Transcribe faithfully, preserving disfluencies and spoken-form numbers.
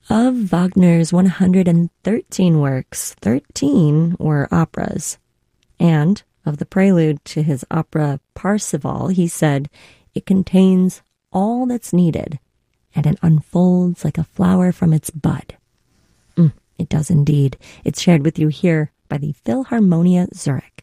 Of Wagner's one hundred thirteen works, thirteen were operas. And of the prelude to his opera Parsifal, he said, "It contains all that's needed, and it unfolds like a flower from its bud." Mm, it does indeed. It's shared with you here by the Philharmonia Zurich.